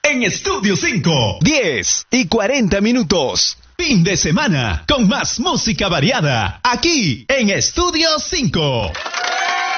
en Estudio 5. 10:40. Fin de semana con más música variada aquí en Estudio 5.